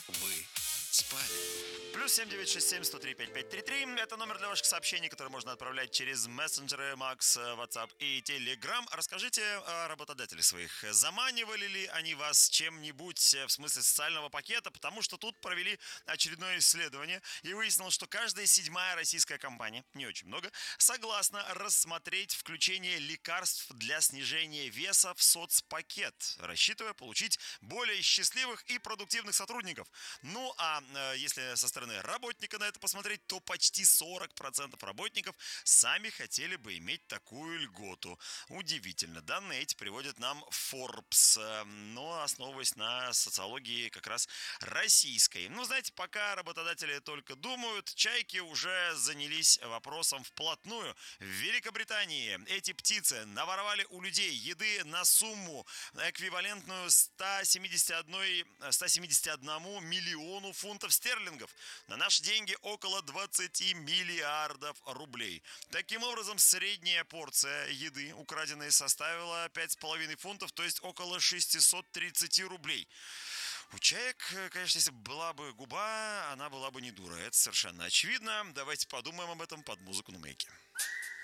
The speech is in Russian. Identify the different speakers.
Speaker 1: Вы спали.
Speaker 2: Плюс 7967 103 5533. Это номер для ваших сообщений, которые можно отправлять через мессенджеры, Макс, WhatsApp и Telegram. Расскажите о работодателях своих. Заманивали ли они вас чем-нибудь в смысле социального пакета? Потому что тут провели очередное исследование и выяснилось, что каждая седьмая российская компания, не очень много, согласна рассмотреть включение лекарств для снижения веса в соцпакет, рассчитывая получить более счастливых и продуктивных сотрудников. Ну а если со стороны работника на это посмотреть, то почти 40% работников сами хотели бы иметь такую льготу. Удивительно. Данные эти приводит нам Forbes, но основываясь на социологии как раз российской. Ну, знаете, пока работодатели только думают, чайки уже занялись вопросом вплотную. В Великобритании эти птицы наворовали у людей еды на сумму, эквивалентную 171 миллиону фунтов стерлингов. На наши деньги около 20 миллиардов рублей. Таким образом, средняя порция еды, украденной, составила 5,5 фунтов, то есть около 630 рублей. У чаек, конечно, если была бы губа, она была бы не дура. Это совершенно очевидно. Давайте подумаем об этом под музыку на маяке.